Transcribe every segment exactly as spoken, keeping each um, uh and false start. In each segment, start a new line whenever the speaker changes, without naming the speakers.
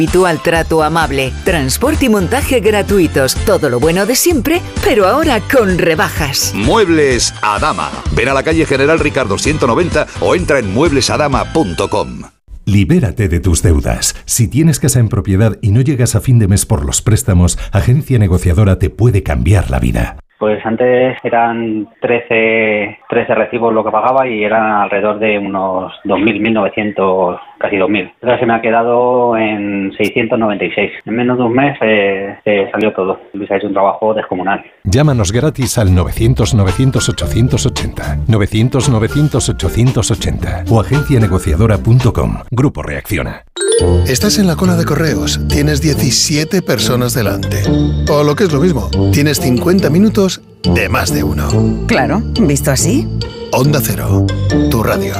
Habitual trato amable, transporte y montaje gratuitos, todo lo bueno de siempre, pero ahora con rebajas.
Muebles Adama. Ven a la calle General Ricardo ciento noventa o entra en muebles adama punto com.
Libérate de tus deudas. Si tienes casa en propiedad y no llegas a fin de mes por los préstamos, Agencia Negociadora te puede cambiar la vida.
Pues antes eran trece, trece recibos lo que pagaba y eran alrededor de unos dos mil, mil novecientos, casi dos mil. Ahora se me ha quedado en seiscientos noventa y seis. En menos de un mes eh, eh, salió todo. Luis ha hecho un trabajo descomunal.
Llámanos gratis al novecientos, novecientos, ochocientos ochenta, novecientos, novecientos, ochocientos ochenta o agencia negociadora punto com. Grupo Reacciona.
Estás en la cola de correos, tienes diecisiete personas delante. O lo que es lo mismo, tienes cincuenta minutos de más de uno.
Claro, visto así.
Onda Cero, tu radio.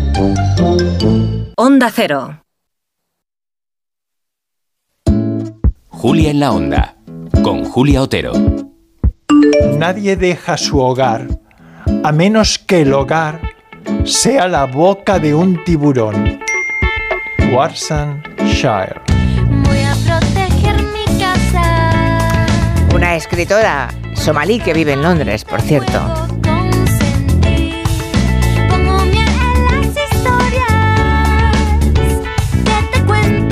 Onda Cero.
Julia en la Onda, con Julia Otero.
Nadie deja su hogar, a menos que el hogar sea la boca de un tiburón. Warwickshire.
Voy a proteger mi casa.
Una escritora somalí que vive en Londres, por cierto.
Pongo miel en las historias que te cuento.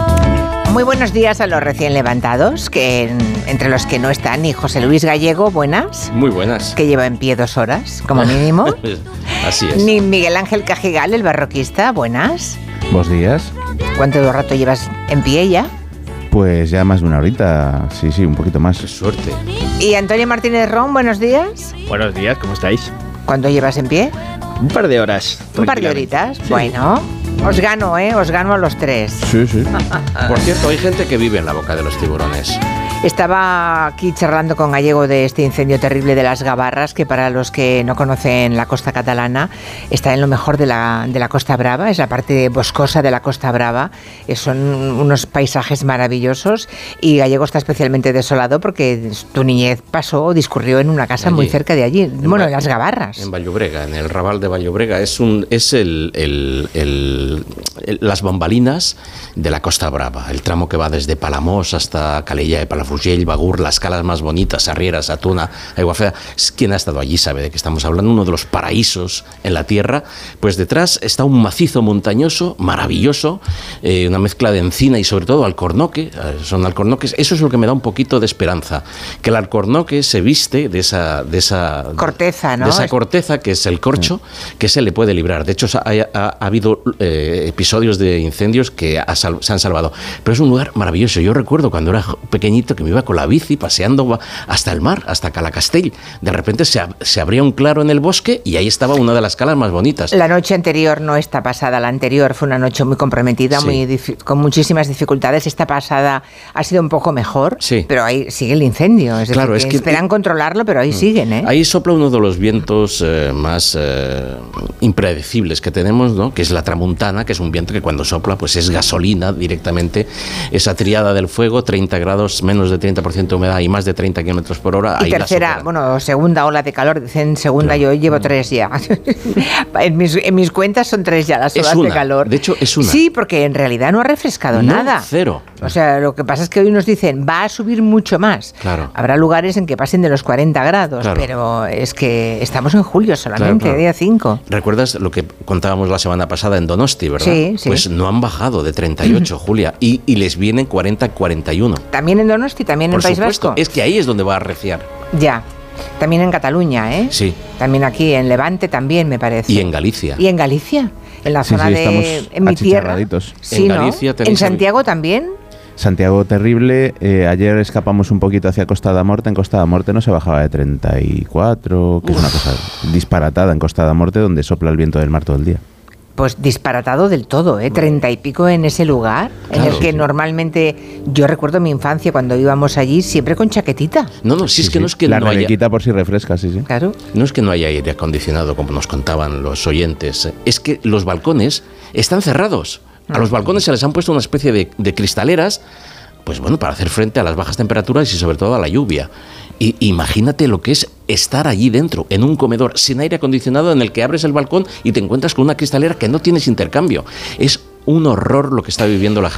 Muy buenos días a los recién levantados, que entre los que no están ni José Luis Gallego, buenas.
Muy buenas.
Que lleva en pie dos horas, como mínimo.
Así es.
Ni Miguel Ángel Cajigal, el barroquista, buenas.
Buenos días.
¿Cuánto rato llevas en pie ya?
Pues ya más de una horita, sí, sí, un poquito más.
Qué suerte.
Y Antonio Martínez Ron, buenos días.
Buenos días, ¿cómo estáis?
¿Cuánto llevas en pie?
Un par de horas.
Un par de horitas,
sí.
Bueno. Os gano, ¿eh? Os gano a los tres.
Sí, sí.
Por cierto, hay gente que vive en la boca de los tiburones.
Estaba aquí charlando con Gallego de este incendio terrible de las Gavarras, que para los que no conocen la costa catalana, está en lo mejor de la, de la Costa Brava, es la parte boscosa de la Costa Brava, son unos paisajes maravillosos y Gallego está especialmente desolado porque tu niñez pasó o discurrió en una casa allí, muy cerca de allí, en bueno, en las Gavarras.
En Vall-llobrega, en el Raval de Vall-llobrega, es, un, es el, el, el, el, las bambalinas de la Costa Brava, el tramo que va desde Palamós hasta Calella de Palafrugell, Bagur, las calas más bonitas, Arrieras, Atuna, Aiguafeda. Quien ha estado allí sabe de qué estamos hablando, uno de los paraísos en la tierra. Pues detrás está un macizo montañoso maravilloso, eh, una mezcla de encina y sobre todo alcornoque, son alcornoques. Eso es lo que me da un poquito de esperanza, que el alcornoque se viste de esa, de esa
corteza, ¿no?
De esa corteza que es el corcho, que se le puede librar. De hecho, ha, ha, ha habido eh, episodios de incendios que ha sal, se han salvado. Pero es un lugar maravilloso. Yo recuerdo cuando era pequeñito que me iba con la bici paseando hasta el mar, hasta Calacastell. De repente se, ab- se abría un claro en el bosque y ahí estaba una de las calas más bonitas.
La noche anterior no está pasada, la anterior fue una noche muy comprometida, sí. muy difi- con muchísimas dificultades. Esta pasada ha sido un poco mejor, sí. pero ahí sigue el incendio. Es
claro,
decir,
es que
esperan eh, controlarlo, pero ahí mm. siguen. ¿eh?
Ahí sopla uno de los vientos eh, más eh, impredecibles que tenemos, ¿no? Que es la tramuntana, que es un viento que cuando sopla pues es gasolina directamente. Esa triada del fuego, treinta grados, menos de treinta por ciento de humedad y más de treinta kilómetros por hora.
Y
ahí
tercera, bueno, segunda ola de calor, dicen segunda, claro. Yo llevo tres ya. en, mis, en mis cuentas son tres ya las olas
una,
de calor.
De hecho, es una.
Sí, porque en realidad no ha refrescado
no,
nada.
Cero.
O sea, lo que pasa es que hoy nos dicen, va a subir mucho más.
Claro.
Habrá lugares en que pasen de los cuarenta grados, claro. pero es que estamos en julio solamente, claro, claro. día cinco.
¿Recuerdas lo que contábamos la semana pasada en Donosti, verdad?
Sí, sí.
Pues no han bajado de treinta y ocho, Julia, y, y les vienen cuarenta, cuarenta y uno.
¿También en Donosti? ¿También en País Vasco?
Es que ahí es donde va a arreciar.
Ya. También en Cataluña, ¿eh?
Sí.
También aquí, en Levante también, me parece.
Y en Galicia.
Y en Galicia, en la
sí,
zona
sí,
de... En mi tierra. Sí,
en
¿no?
Galicia
¿En Santiago también?
Santiago terrible. Eh, ayer escapamos un poquito hacia Costa da Morte. En Costa da Morte no se bajaba de treinta y cuatro, que Uf. es una cosa disparatada en Costa da Morte, donde sopla el viento del mar todo el día.
Pues disparatado del todo, ¿eh? Treinta y pico en ese lugar, claro, en el que sí. normalmente, yo recuerdo mi infancia cuando íbamos allí siempre con chaquetita.
No, no, si
sí,
es que
sí.
no es que
la
no haya...
quita por si refresca, sí, sí.
Claro.
No es que no haya aire acondicionado, como nos contaban los oyentes, es que los balcones están cerrados. A los balcones se les han puesto una especie de, de cristaleras, pues bueno, para hacer frente a las bajas temperaturas y sobre todo a la lluvia. Y imagínate lo que es estar allí dentro, en un comedor sin aire acondicionado, en el que abres el balcón y te encuentras con una cristalera que no tienes intercambio. Es un horror lo que está viviendo la gente.